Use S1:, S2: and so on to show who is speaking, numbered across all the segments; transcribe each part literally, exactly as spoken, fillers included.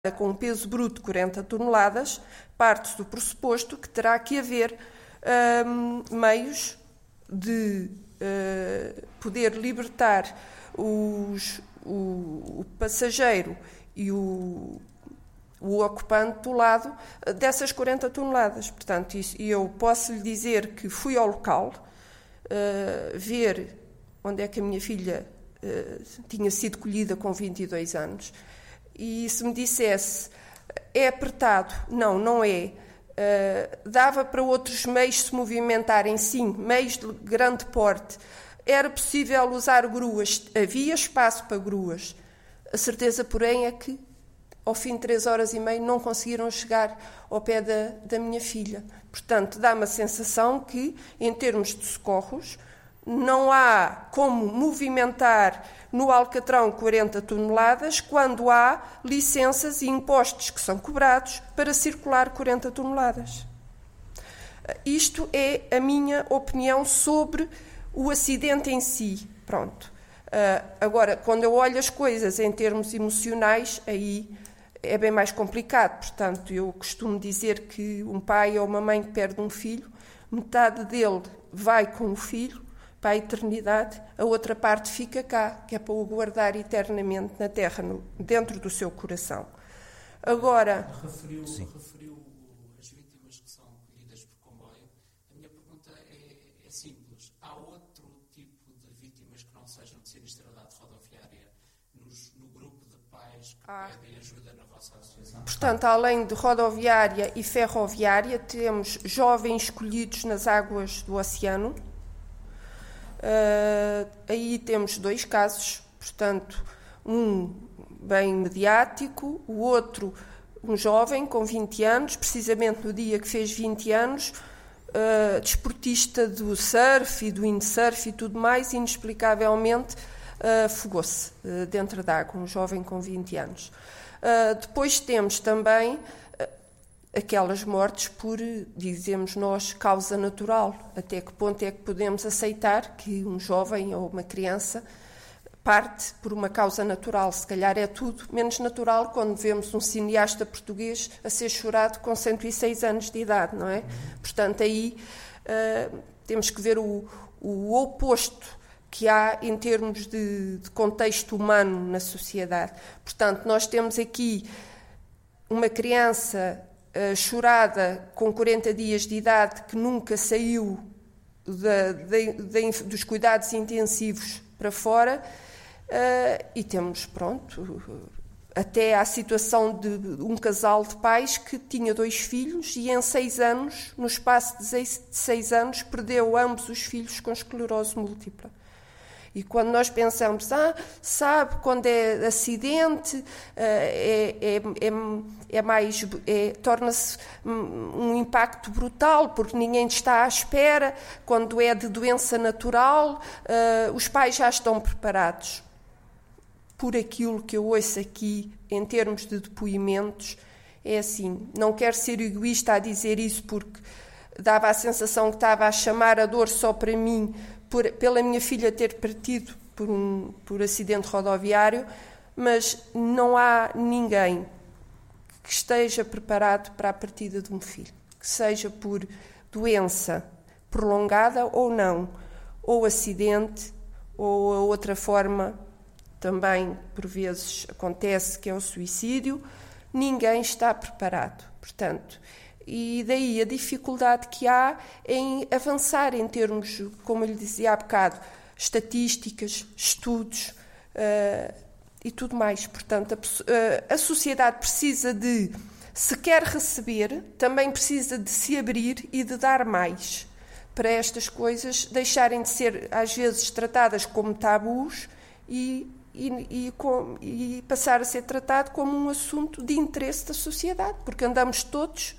S1: com um peso bruto de quarenta toneladas, parte do pressuposto que terá que haver hum, meios de uh, poder libertar os, o, o passageiro e o, o ocupante do lado dessas quarenta toneladas. Portanto, isso, eu posso lhe dizer que fui ao local uh, ver onde é que a minha filha uh, tinha sido colhida com vinte e dois anos. E se me dissesse, é apertado? Não, não é. Uh, dava para outros meios se movimentarem, sim, meios de grande porte. Era possível usar gruas, havia espaço para gruas. A certeza, porém, é que, ao fim de três horas e meia, não conseguiram chegar ao pé da, da minha filha. Portanto, dá-me a sensação que, em termos de socorros, não há como movimentar no Alcatrão quarenta toneladas quando há licenças e impostos que são cobrados para circular quarenta toneladas. Isto é a minha opinião sobre o acidente em si. Pronto. Agora, quando eu olho as coisas em termos emocionais, aí é bem mais complicado. Portanto, eu costumo dizer que um pai ou uma mãe que perde um filho, metade dele vai com o filho para a eternidade, a outra parte fica cá, que é para o guardar eternamente na terra, no, dentro do seu coração. Agora...
S2: Referiu, referiu as vítimas que são colhidas por comboio. A minha pergunta é, é simples. Há outro tipo de vítimas que não sejam de sinistralidade rodoviária nos, no grupo de pais que ah. pedem ajuda na vossa associação?
S1: Portanto, além de rodoviária e ferroviária, temos jovens escolhidos nas águas do oceano. Uh, aí temos dois casos, portanto, um bem mediático, o outro um jovem com vinte anos, precisamente no dia que fez vinte anos, uh, desportista do surf e do windsurf e tudo mais, inexplicavelmente uh, afogou-se uh, dentro d'água, um jovem com vinte anos. Uh, depois temos também aquelas mortes por, dizemos nós, causa natural. Até que ponto é que podemos aceitar que um jovem ou uma criança parte por uma causa natural? Se calhar é tudo menos natural quando vemos um cineasta português a ser chorado com cento e seis anos de idade, não é? Portanto, aí uh, temos que ver o, o oposto que há em termos de, de contexto humano na sociedade. Portanto, nós temos aqui uma criança Uh, chorada com quarenta dias de idade que nunca saiu de, de, de, dos cuidados intensivos para fora uh, e temos, pronto, até à situação de um casal de pais que tinha dois filhos e em seis anos, no espaço de seis, de seis anos, perdeu ambos os filhos com esclerose múltipla. E quando nós pensamos, ah, sabe, quando é acidente, é, é, é, é mais, é, torna-se um impacto brutal, porque ninguém está à espera. Quando é de doença natural, os pais já estão preparados. Por aquilo que eu ouço aqui, em termos de depoimentos, é assim, não quero ser egoísta a dizer isso, porque dava a sensação que estava a chamar a dor só para mim, Por, pela minha filha ter partido por um por acidente rodoviário, mas não há ninguém que esteja preparado para a partida de um filho, que seja por doença prolongada ou não, ou acidente, ou a outra forma, também por vezes acontece, que é o suicídio. Ninguém está preparado, portanto. E daí a dificuldade que há em avançar em termos, como eu lhe dizia há bocado, estatísticas, estudos uh, e tudo mais. Portanto, a, uh, a sociedade precisa de, se quer receber, também precisa de se abrir e de dar mais para estas coisas deixarem de ser, às vezes, tratadas como tabus e, e, e, com, e passar a ser tratado como um assunto de interesse da sociedade, porque andamos todos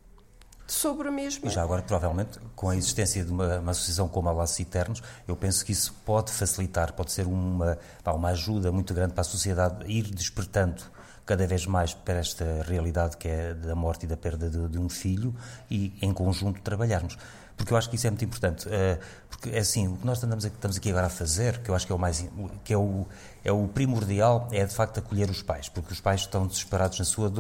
S1: sobre o mesmo.
S3: E já agora, provavelmente, com a existência de uma, uma associação como a Laços Eternos, eu penso que isso pode facilitar, pode ser uma, uma ajuda muito grande para a sociedade ir despertando cada vez mais para esta realidade que é da morte e da perda de, de um filho e, em conjunto, trabalharmos. Porque eu acho que isso é muito importante. Porque, é assim, o que nós estamos aqui, estamos aqui agora a fazer, que eu acho que é o mais, que é o, é o primordial, é de facto acolher os pais, porque os pais estão desesperados na sua dor.